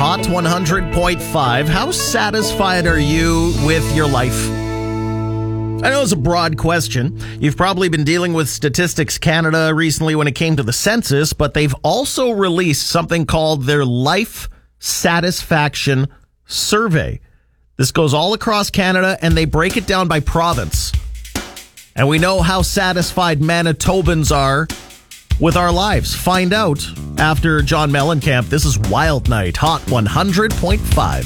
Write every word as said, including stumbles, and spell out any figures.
Hot one hundred point five. How satisfied are you with your life? I know it's a broad question. You've probably been dealing with Statistics Canada recently when it came to the census, but they've also released something called their Life Satisfaction Survey. This goes all across Canada, and they break it down by province. And we know how satisfied Manitobans are with our lives. Find out after John Mellencamp. This is Wild Night, Hot one hundred point five.